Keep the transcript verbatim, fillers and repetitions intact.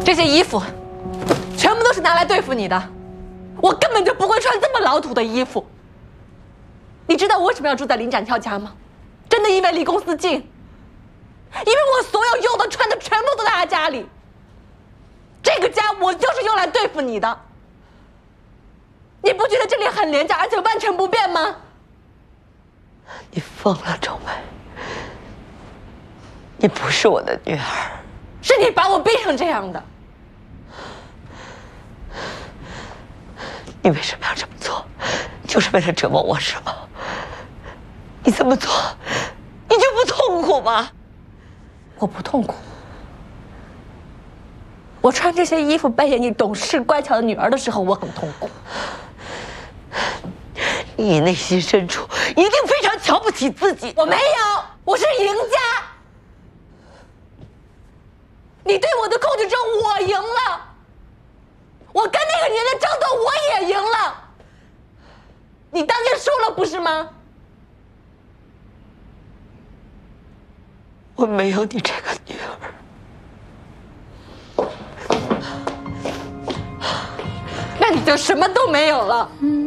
这些衣服全部都是拿来对付你的，我根本就不会穿这么老土的衣服。你知道我为什么要住在林展跳家吗？真的因为离公司近，因为我所有用的穿的全部都在他家里。这个家我就是用来对付你的。你不觉得这里很廉价而且完全不变吗？ 你疯了，周梅！你不是我的女儿， 是你把我逼成这样的。 你为什么要这么做？就是为了折磨我是吗？你这么做，你就不痛苦吗？ 我不痛苦。我穿这些衣服扮演你懂事乖巧的女儿的时候，我很痛苦。 你内心深处一定非常瞧不起自己。 我没有，我是赢家。你对我的控制中，我赢了。我跟那个女人争斗，我也赢了。你当年输了，不是吗？ 我没有你这个女儿， 那你就什么都没有了。